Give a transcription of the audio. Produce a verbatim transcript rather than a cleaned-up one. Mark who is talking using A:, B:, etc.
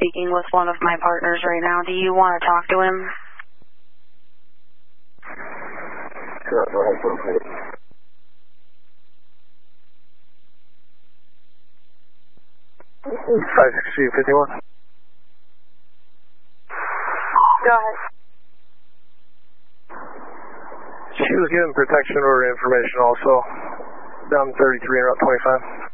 A: speaking with one of my partners right now. Do you want to talk to him?
B: Sure, go ahead, please. five six two fifty-one.
A: Go ahead.
B: She was given protection order information also. Down thirty-three and Route twenty-five.